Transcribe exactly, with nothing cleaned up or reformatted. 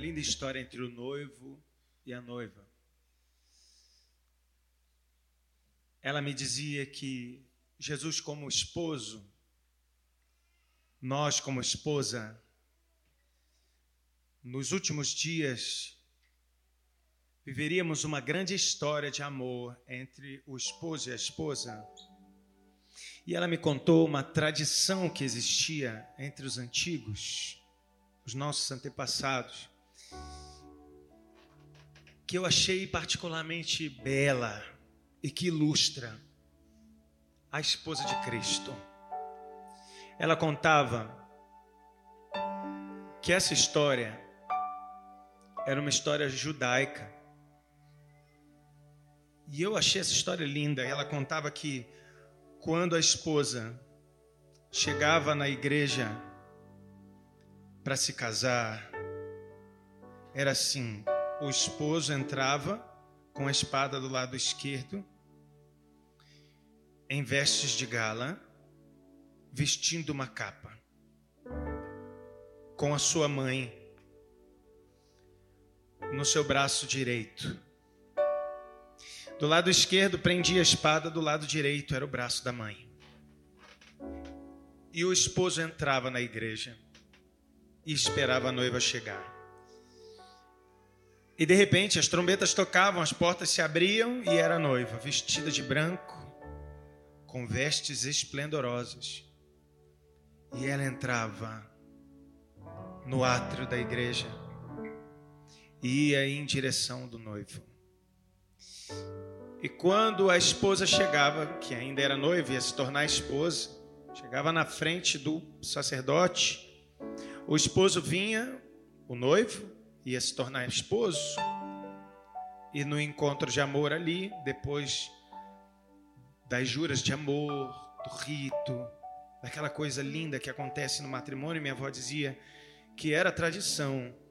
linda história entre o noivo e a noiva. Ela me dizia que Jesus como esposo, nós como esposa, nos últimos dias, viveríamos uma grande história de amor entre o esposo e a esposa. E ela me contou uma tradição que existia entre os antigos, os nossos antepassados, que eu achei particularmente bela e que ilustra a esposa de Cristo. Ela contava que essa história era uma história judaica. E eu achei essa história linda. Ela contava que quando a esposa chegava na igreja para se casar, era assim: o esposo entrava com a espada do lado esquerdo, em vestes de gala, vestindo uma capa, com a sua mãe no seu braço direito. Do lado esquerdo prendia a espada, do lado direito era o braço da mãe. E o esposo entrava na igreja e esperava a noiva chegar. E de repente as trombetas tocavam, as portas se abriam e era a noiva, vestida de branco, com vestes esplendorosas. E ela entrava no átrio da igreja e ia em direção do noivo. E quando a esposa chegava, que ainda era noiva, ia se tornar esposa, chegava na frente do sacerdote, o esposo vinha, o noivo ia se tornar esposo, e no encontro de amor ali, depois das juras de amor, do rito, daquela coisa linda que acontece no matrimônio, minha avó dizia que era tradição